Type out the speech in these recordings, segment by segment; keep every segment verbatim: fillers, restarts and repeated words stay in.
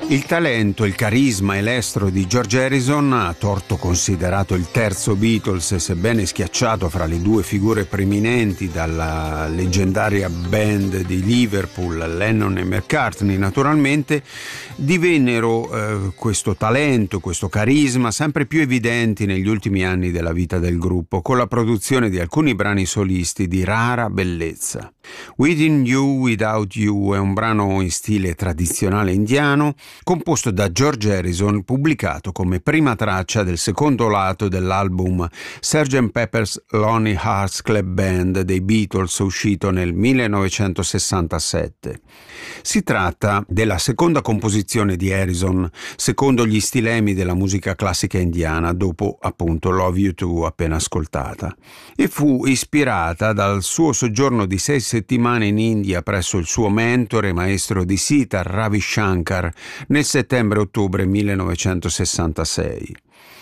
Il talento, il carisma e l'estro di George Harrison, a torto considerato il terzo Beatles, sebbene schiacciato fra le due figure preminenti dalla leggendaria band di Liverpool, Lennon e McCartney naturalmente, divennero eh, questo talento, questo carisma sempre più evidenti negli ultimi anni della vita del gruppo, con la produzione di alcuni brani solisti di rara bellezza. Within You, Without You è un brano in stile tradizionale indiano, composto da George Harrison, pubblicato come prima traccia del secondo lato dell'album sergeant Pepper's Lonely Hearts Club Band dei Beatles, uscito nel millenovecentosessantasette. Si tratta della seconda composizione di Harrison, secondo gli stilemi della musica classica indiana, dopo appunto Love You Too appena ascoltata, e fu ispirata dal suo soggiorno di sei settimane in India presso il suo mentore maestro di sitar Ravi Shankar nel settembre-ottobre millenovecentosessantasei.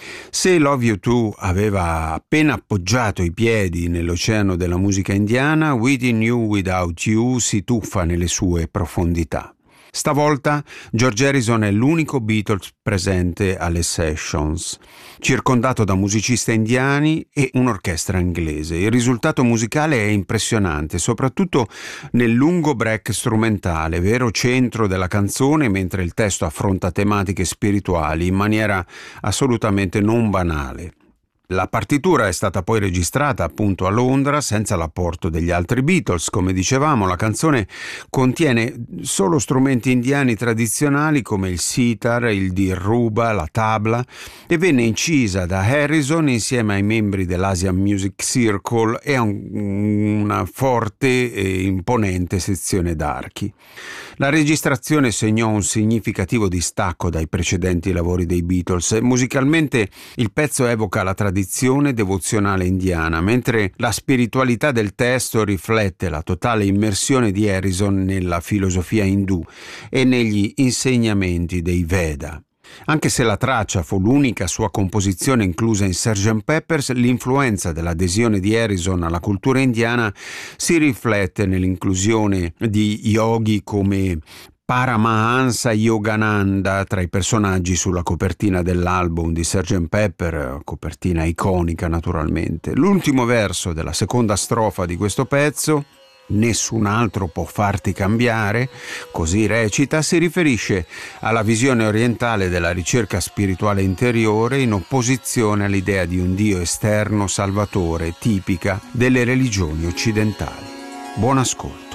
Se Love You Too aveva appena appoggiato i piedi nell'oceano della musica indiana, Within You, Without You si tuffa nelle sue profondità. Stavolta George Harrison è l'unico Beatles presente alle sessions, circondato da musicisti indiani e un'orchestra inglese. Il risultato musicale è impressionante, soprattutto nel lungo break strumentale, vero centro della canzone, mentre il testo affronta tematiche spirituali in maniera assolutamente non banale. La partitura è stata poi registrata appunto a Londra senza l'apporto degli altri Beatles. Come dicevamo, la canzone contiene solo strumenti indiani tradizionali come il sitar, il dhruba, la tabla, e venne incisa da Harrison insieme ai membri dell'Asian Music Circle e a un, una forte e imponente sezione d'archi. La registrazione segnò un significativo distacco dai precedenti lavori dei Beatles. Musicalmente il pezzo evoca la tradizione devozionale indiana, mentre la spiritualità del testo riflette la totale immersione di Harrison nella filosofia indù e negli insegnamenti dei Veda. Anche se la traccia fu l'unica sua composizione inclusa in sergeant Pepper's, l'influenza dell'adesione di Harrison alla cultura indiana si riflette nell'inclusione di yogi come Paramahansa Yogananda tra i personaggi sulla copertina dell'album di sergeant Pepper, copertina iconica naturalmente. L'ultimo verso della seconda strofa di questo pezzo, "Nessun altro può farti cambiare", così recita, si riferisce alla visione orientale della ricerca spirituale interiore in opposizione all'idea di un Dio esterno salvatore tipica delle religioni occidentali. Buon ascolto.